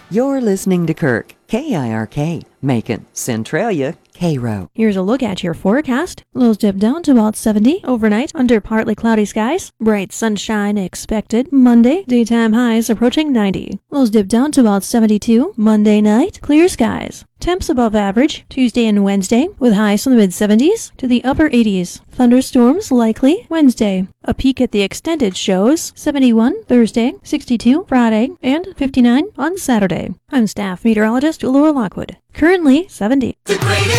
You're listening to Kirk, KIRK, Macon, Centralia, Cairo. Here's a look at your forecast. Lows dip down to about 70 overnight under partly cloudy skies. Bright sunshine expected. Monday, daytime highs approaching 90. Lows dip down to about 72. Monday night, clear skies. Temps above average Tuesday and Wednesday, with highs from the mid-70s to the upper 80s. Thunderstorms likely Wednesday. A peek at the extended shows 71 Thursday, 62 Friday, and 59 on Saturday. I'm staff meteorologist Laura Lockwood. Currently 70. The greatest